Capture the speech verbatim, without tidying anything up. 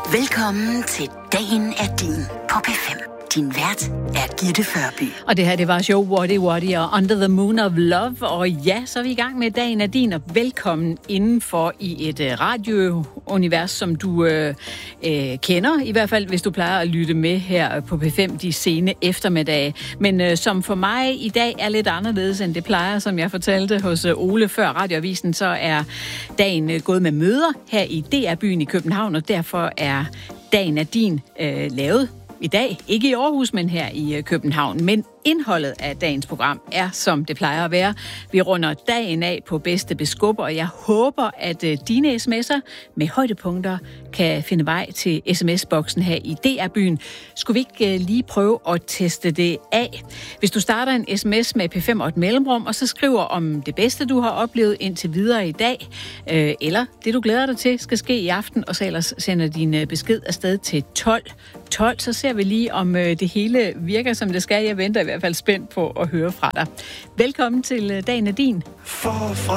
Velkommen til Dagen er din på P fem. Din vært er Gitte Førby. Og det her, det var show What What og Under the Moon of Love. Og ja, så er vi i gang med Dagen er din, og velkommen indenfor i et uh, radiounivers, som du uh, uh, kender. I hvert fald, hvis du plejer at lytte med her på P fem de sene eftermiddage. Men uh, som for mig i dag er lidt anderledes, end det plejer, som jeg fortalte hos uh, Ole før radioavisen, så er dagen uh, gået med møder her i D R-byen i København, og derfor er Dagen er din uh, lavet i dag, ikke i Aarhus, men her i København. Men indholdet af dagens program er, som det plejer at være. Vi runder dagen af på bedste beskub, og jeg håber, at dine sms'er med højdepunkter kan finde vej til sms-boksen her i D R-byen. Skulle vi ikke lige prøve at teste det af? Hvis du starter en sms med P fem og et mellemrum, og så skriver om det bedste, du har oplevet indtil videre i dag, øh, eller det, du glæder dig til, skal ske i aften, og så ellers sender din besked afsted til tolv tolv, så ser vi lige, om det hele virker, som det skal. Jeg venter i hvert fald spændt på at høre fra dig. Velkommen til Dagen er din. Forfra